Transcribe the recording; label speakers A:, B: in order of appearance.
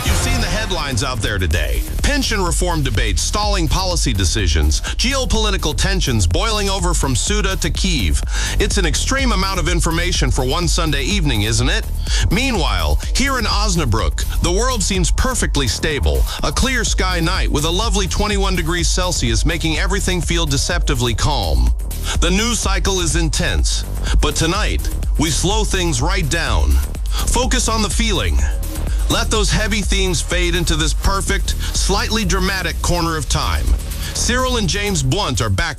A: You've seen the headlines out there today. Pension reform debates stalling policy decisions. Geopolitical tensions boiling over from Suda to Kyiv. It's an extreme amount of information for one Sunday evening, isn't it? Meanwhile, here in Osnabrück, the world seems perfectly stable. A clear sky night with a lovely 21 degrees Celsius making everything feel deceptively calm. The news cycle is intense, but tonight, we slow things right down. Focus on the feeling. Let those heavy themes fade into this perfect, slightly dramatic corner of time. Cyril and James Blunt are back